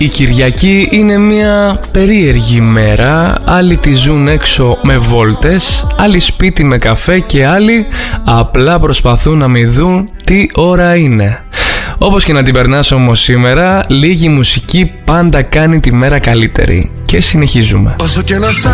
Η Κυριακή είναι μια περίεργη μέρα. Άλλοι τη ζουν έξω με βόλτες, άλλοι σπίτι με καφέ και άλλοι απλά προσπαθούν να μην δουν τι ώρα είναι. Όπως και να την περνάς όμως σήμερα, λίγη μουσική πάντα κάνει τη μέρα καλύτερη. Και συνεχίζουμε.